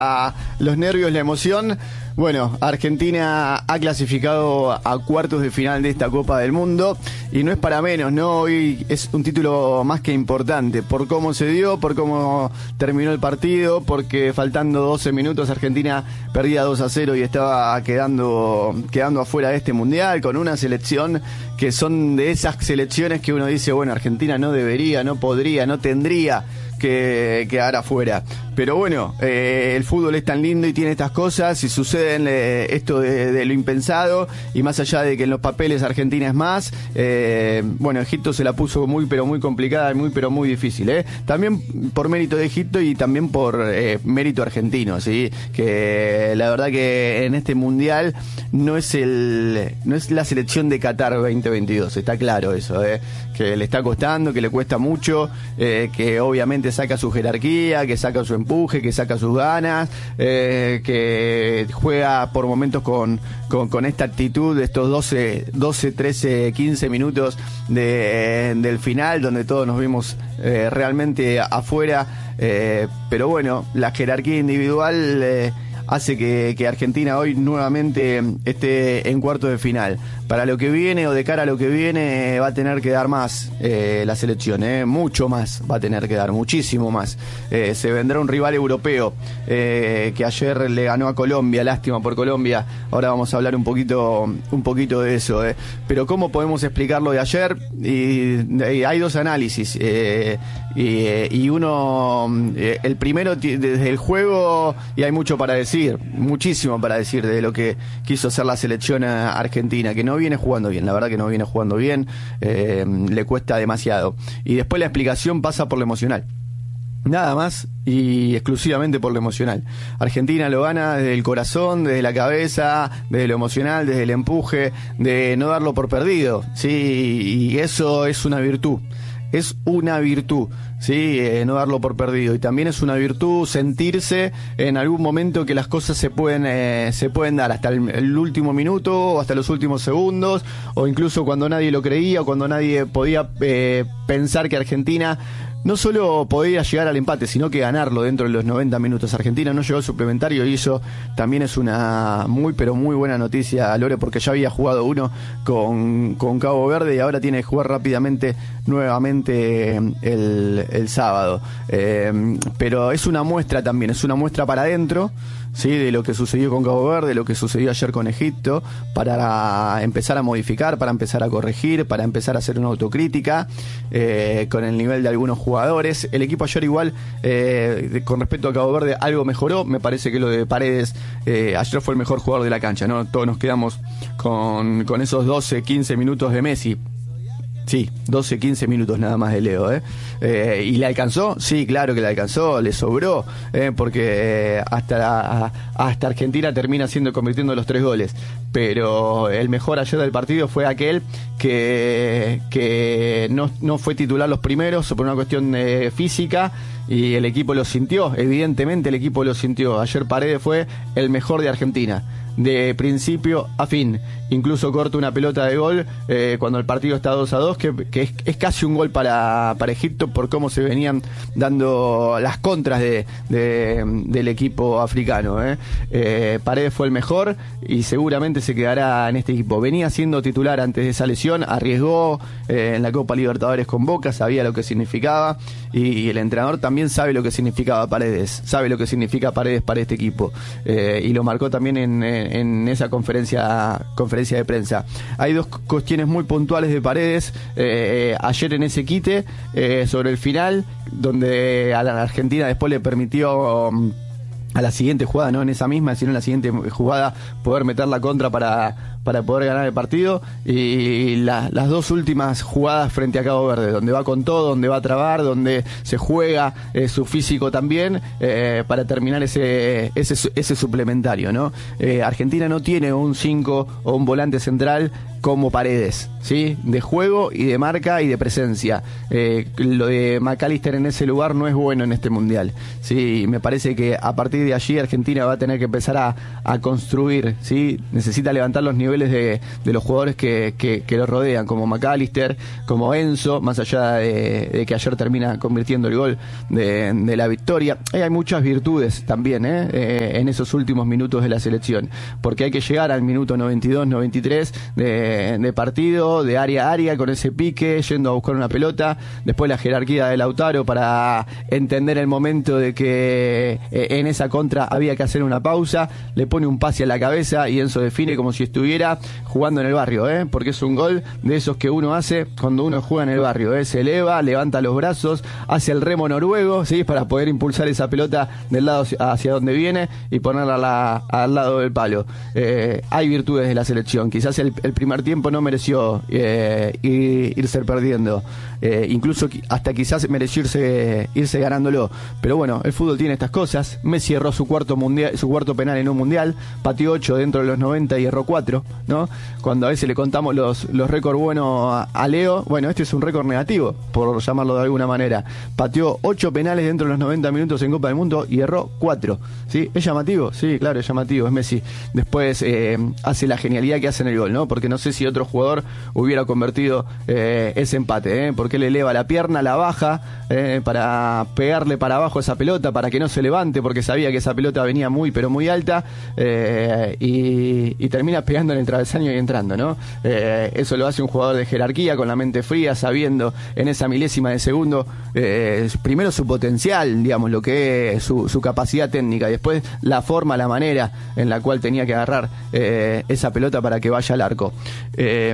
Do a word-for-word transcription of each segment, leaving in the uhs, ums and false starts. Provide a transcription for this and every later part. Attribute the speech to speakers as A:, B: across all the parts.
A: A los nervios, la emoción. Bueno, Argentina ha clasificado a cuartos de final de esta Copa del Mundo y no es para menos, ¿no? Hoy es un título más que importante por cómo se dio, por cómo terminó el partido, porque faltando doce minutos Argentina perdía dos a cero y estaba quedando, quedando afuera de este Mundial con una selección que son de esas selecciones que uno dice, bueno, Argentina no debería, no podría, no tendría que quedar afuera. Pero bueno, eh, el fútbol es tan lindo y tiene estas cosas y suceden eh, esto de, de lo impensado, y más allá de que en los papeles Argentina es más, eh, bueno, Egipto se la puso muy pero muy complicada y muy pero muy difícil, ¿eh? También por mérito de Egipto y también por eh, mérito argentino, ¿sí? Que la verdad que en este Mundial no es el no es la selección de Qatar veinte veintidós, está claro eso, ¿eh? Que le está costando, que le cuesta mucho, eh, que obviamente saca su jerarquía, que saca su empuje, que saca sus ganas, eh, que juega por momentos con, con, con esta actitud de estos doce, doce, trece, quince minutos de, del final, donde todos nos vimos eh, realmente afuera, eh, pero bueno, la jerarquía individual eh, hace que, que Argentina hoy nuevamente esté en cuartos de final. Para lo que viene o de cara a lo que viene va a tener que dar más eh, la selección, eh, mucho más va a tener que dar, muchísimo más. Eh, se vendrá un rival europeo eh, que ayer le ganó a Colombia, lástima por Colombia. Ahora vamos a hablar un poquito, un poquito de eso. Eh. Pero ¿cómo podemos explicar lo de ayer? Y, y hay dos análisis eh, y, y uno, eh, el primero desde el juego, y hay mucho para decir, muchísimo para decir de lo que quiso hacer la selección argentina, que no viene jugando bien, la verdad que no viene jugando bien, eh, le cuesta demasiado. Y después la explicación pasa por lo emocional. Nada más y exclusivamente por lo emocional. Argentina lo gana desde el corazón, desde la cabeza, desde lo emocional, desde el empuje, de no darlo por perdido, sí, y eso es una virtud. Es una virtud, sí, eh, no darlo por perdido, y también es una virtud sentirse en algún momento que las cosas se pueden eh, se pueden dar hasta el, el último minuto o hasta los últimos segundos, o incluso cuando nadie lo creía o cuando nadie podía eh, pensar que Argentina no solo podía llegar al empate, sino que ganarlo dentro de los noventa minutos. Argentina no llegó al suplementario y eso también es una muy pero muy buena noticia, Lore, porque ya había jugado uno con, con Cabo Verde y ahora tiene que jugar rápidamente nuevamente el, el sábado. Eh, pero es una muestra también, es una muestra para adentro, sí, de lo que sucedió con Cabo Verde, de lo que sucedió ayer con Egipto, para empezar a modificar, para empezar a corregir, para empezar a hacer una autocrítica eh, con el nivel de algunos jugadores. El equipo ayer igual, eh, con respecto a Cabo Verde, algo mejoró. Me parece que lo de Paredes eh, ayer fue el mejor jugador de la cancha, ¿no? Todos nos quedamos con, con esos doce, quince minutos de Messi. Sí, doce, quince minutos nada más de Leo, ¿eh? Eh, ¿Y le alcanzó? Sí, claro que le alcanzó, le sobró, ¿eh? Porque eh, hasta, hasta Argentina termina siendo convirtiendo los tres goles. Pero el mejor ayer del partido fue aquel que, que no, no fue titular los primeros por una cuestión eh, física, y el equipo lo sintió, evidentemente el equipo lo sintió. Ayer Paredes fue el mejor de Argentina, de principio a fin. Incluso corta una pelota de gol eh, cuando el partido está dos a dos, que, que es, es casi un gol para, para Egipto por cómo se venían dando las contras de, de, del equipo africano. Eh. Eh, Paredes fue el mejor y seguramente se quedará en este equipo. Venía siendo titular antes de esa lesión, arriesgó eh, en la Copa Libertadores con Boca, sabía lo que significaba, y, y el entrenador también sabe lo que significaba Paredes, sabe lo que significa Paredes para este equipo, eh, y lo marcó también en, en, en esa conferencia conferencia de prensa. Hay dos cuestiones muy puntuales de Paredes eh, ayer en ese quite, eh, sobre el final, donde a la Argentina después le permitió um, a la siguiente jugada, no en esa misma, sino en la siguiente jugada, poder meter la contra para, para poder ganar el partido. Y la, las dos últimas jugadas frente a Cabo Verde, donde va con todo, donde va a trabar, donde se juega eh, su físico también, eh, para terminar ese, ese, ese suplementario, ¿no? Eh, Argentina no tiene un cinco o un volante central como Paredes, ¿sí? De juego y de marca y de presencia. Eh, lo de McAllister en ese lugar no es bueno en este Mundial, ¿sí? Me parece que a partir de allí Argentina va a tener que empezar a, a construir, ¿sí? Necesita levantar los niveles niveles de, de los jugadores que, que, que lo rodean, como McAllister, como Enzo, más allá de, de que ayer termina convirtiendo el gol de, de la victoria. Eh, hay muchas virtudes también eh, eh, en esos últimos minutos de la selección, porque hay que llegar al minuto noventa y dos, noventa y tres de, de partido, de área a área, con ese pique, yendo a buscar una pelota, después la jerarquía de Lautaro para entender el momento de que eh, en esa contra había que hacer una pausa, le pone un pase a la cabeza y Enzo define como si estuviera jugando en el barrio, ¿eh? Porque es un gol de esos que uno hace cuando uno juega en el barrio, ¿eh? Se eleva, levanta los brazos, hace el remo noruego, ¿sí? Para poder impulsar esa pelota del lado hacia donde viene y ponerla a la, al lado del palo. Eh, hay virtudes de la selección, quizás el, el primer tiempo no mereció eh, ir, irse perdiendo, eh, incluso hasta quizás mereció irse, irse ganándolo, pero bueno, el fútbol tiene estas cosas. Messi erró su cuarto mundial, su cuarto penal en un mundial, pateó ocho dentro de los noventa y erró cuatro, ¿no? Cuando a veces le contamos los, los récords buenos a, a Leo, bueno, este es un récord negativo, por llamarlo de alguna manera. Pateó ocho penales dentro de los noventa minutos en Copa del Mundo y erró cuatro, ¿sí? ¿Es llamativo? Sí, claro, es llamativo, es Messi. Después eh, hace la genialidad que hace en el gol, ¿no? Porque no sé si otro jugador hubiera convertido eh, ese empate, ¿eh? Porque él eleva la pierna, la baja eh, para pegarle para abajo esa pelota, para que no se levante, porque sabía que esa pelota venía muy, pero muy alta, eh, y, y termina pegando en el travesaño y entrando, ¿no? Eh, eso lo hace un jugador de jerarquía, con la mente fría, sabiendo en esa milésima de segundo, eh, primero su potencial, digamos, lo que es su, su capacidad técnica, y después la forma, la manera en la cual tenía que agarrar eh, esa pelota para que vaya al arco. Eh,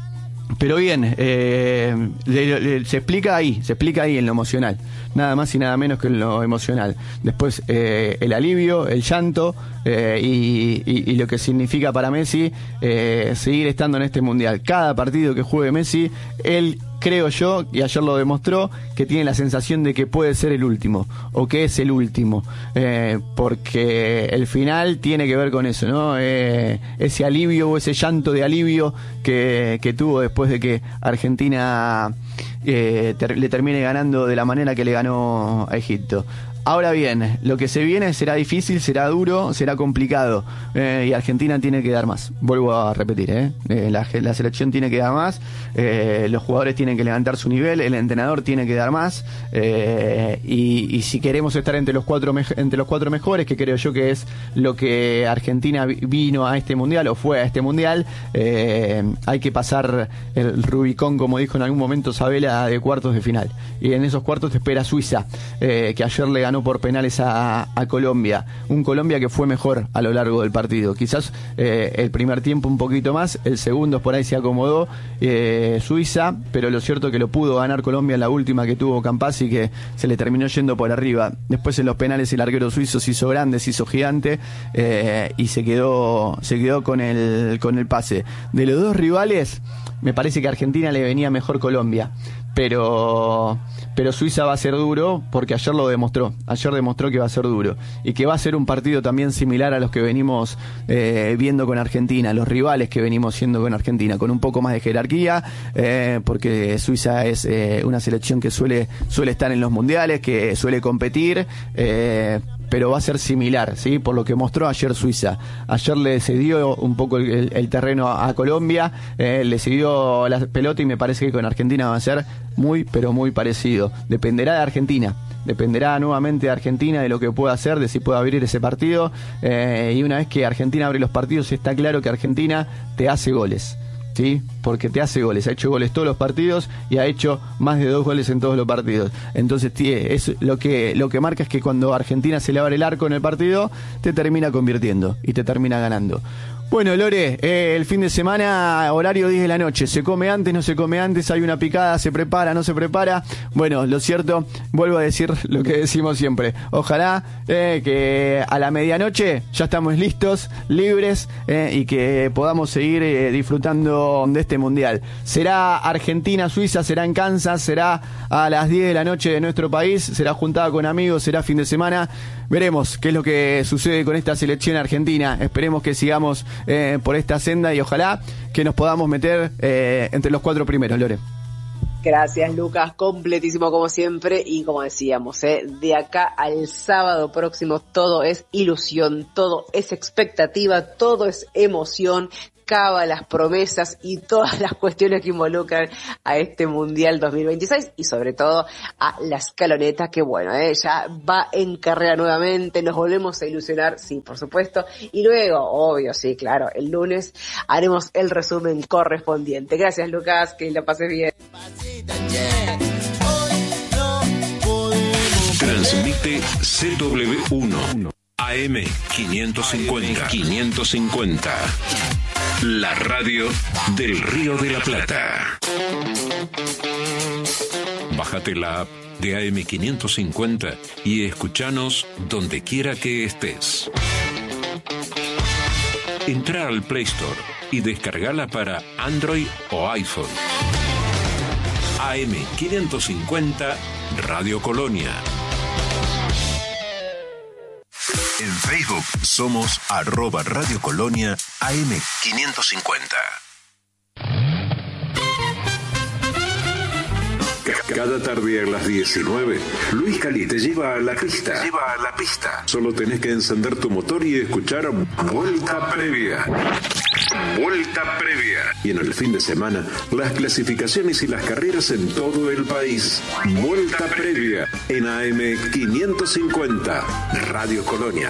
A: Pero bien, eh, le, le, se explica ahí, se explica ahí en lo emocional, nada más y nada menos que en lo emocional. Después eh, el alivio, el llanto eh, y, y, y lo que significa para Messi eh, seguir estando en este mundial. Cada partido que juegue Messi, él, creo yo, y ayer lo demostró, que tiene la sensación de que puede ser el último, o que es el último, eh, porque el final tiene que ver con eso, ¿no? Eh, ese alivio o ese llanto de alivio que, que tuvo después de que Argentina eh, ter, le termine ganando de la manera que le ganó a Egipto. Ahora bien, lo que se viene será difícil, será duro, será complicado, eh, y Argentina tiene que dar más. Vuelvo a repetir, ¿eh? Eh, la, la selección tiene que dar más, eh, los jugadores tienen que levantar su nivel, el entrenador tiene que dar más, eh, y, y si queremos estar entre los cuatro me, entre los cuatro mejores, que creo yo que es lo que Argentina vino a este mundial o fue a este mundial, eh, hay que pasar el Rubicón, como dijo en algún momento Sabela, de cuartos de final. Y en esos cuartos te espera Suiza, eh, que ayer le ganó por penales a, a Colombia, un Colombia que fue mejor a lo largo del partido, quizás eh, el primer tiempo un poquito más, el segundo por ahí se acomodó eh, Suiza, pero lo cierto es que lo pudo ganar Colombia en la última que tuvo Campazzi, que se le terminó yendo por arriba. Después en los penales el arquero suizo se hizo grande, se hizo gigante, eh, y se quedó se quedó con el con el pase. De los dos rivales, me parece que a Argentina le venía mejor Colombia, pero pero Suiza va a ser duro, porque ayer lo demostró, ayer demostró que va a ser duro, y que va a ser un partido también similar a los que venimos eh, viendo con Argentina, los rivales que venimos siendo con Argentina, con un poco más de jerarquía, eh, porque Suiza es eh, una selección que suele, suele estar en los mundiales, que suele competir, eh, pero va a ser similar, ¿sí? Por lo que mostró ayer Suiza. Ayer le cedió un poco el, el, el terreno a, a Colombia, eh, le cedió la pelota, y me parece que con Argentina va a ser muy, pero muy parecido. Dependerá de Argentina, dependerá nuevamente de Argentina, de lo que pueda hacer, de si puede abrir ese partido, eh, y una vez que Argentina abre los partidos, está claro que Argentina te hace goles, ¿sí? Porque te hace goles, ha hecho goles todos los partidos y ha hecho más de dos goles en todos los partidos. Entonces es lo que lo que marca es que cuando Argentina se le abre el arco en el partido, te termina convirtiendo y te termina ganando. Bueno, Lore, eh, el fin de semana, horario diez de la noche, ¿se come antes, no se come antes? ¿Hay una picada, se prepara, no se prepara? Bueno, lo cierto, vuelvo a decir lo que decimos siempre, ojalá eh, que a la medianoche ya estamos listos, libres, eh, y que podamos seguir eh, disfrutando de este mundial. Será Argentina-Suiza, será en Kansas, será a las diez de la noche de nuestro país, será juntada con amigos, será fin de semana. Veremos qué es lo que sucede con esta selección argentina. Esperemos que sigamos eh, por esta senda y ojalá que nos podamos meter eh, entre los cuatro primeros, Lore.
B: Gracias, Lucas, completísimo como siempre, y como decíamos, ¿eh? de acá al sábado próximo todo es ilusión, todo es expectativa, todo es emoción. cábalas, promesas y todas las cuestiones que involucran a este Mundial dos mil veintiséis y sobre todo a la escaloneta que bueno, eh, ya va en carrera nuevamente, nos volvemos a ilusionar, sí, por supuesto, y luego, obvio, sí, claro, el lunes haremos el resumen correspondiente. Gracias, Lucas, que la pases bien.
C: Transmite C W uno A M quinientos cincuenta. quinientos cincuenta. La radio del Río de la Plata. Bájate la app de A M quinientos cincuenta y escuchanos donde quiera que estés. Entra al Play Store y descargala para Android o iPhone. A M quinientos cincuenta Radio Colonia. En Facebook somos arroba Radio Colonia A M quinientos cincuenta. Cada tarde a las diecinueve, Luis Cali te lleva a la pista. Lleva a la pista. Solo tenés que encender tu motor y escuchar Vuelta Previa. Vuelta Previa. Y en el fin de semana, las clasificaciones y las carreras en todo el país. Vuelta Previa en A M quinientos cincuenta, Radio Colonia.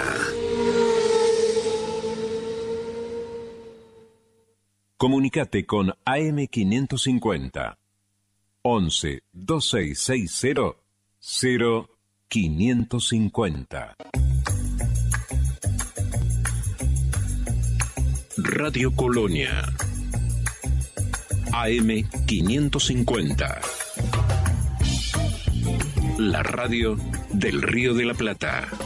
C: Comunicate con A M quinientos cincuenta. once, veintiséis sesenta, cero quinientos cincuenta. Radio Colonia. A M quinientos cincuenta. La radio del Río de la Plata.